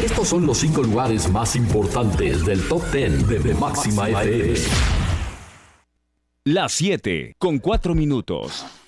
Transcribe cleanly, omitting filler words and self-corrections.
Estos son los 5 lugares más importantes del Top 10 de Máxima FM. Las 7 con 4 minutos.